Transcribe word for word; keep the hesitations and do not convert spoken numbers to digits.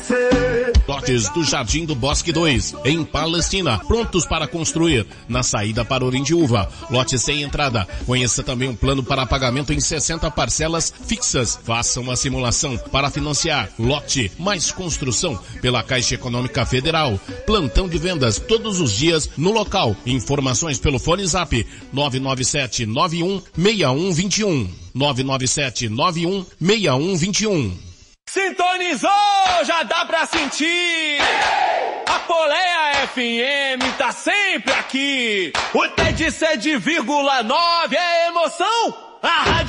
crescer. Lotes do Jardim do Bosque dois, em Palestina, prontos para construir, na saída para Orindiúva. Lote sem entrada. Conheça também um plano para pagamento em sessenta parcelas fixas. Faça uma simulação para financiar. Lote mais construção pela Caixa Econômica Federal. Plantão de vendas todos os dias no local. Informações pelo fone zap nove nove sete nove um seis um dois um. nove nove sete nove um seis um dois um. Sintonizou, já dá pra sentir. A Poleia F M tá sempre aqui. O T de sete vírgula nove é emoção. A rádio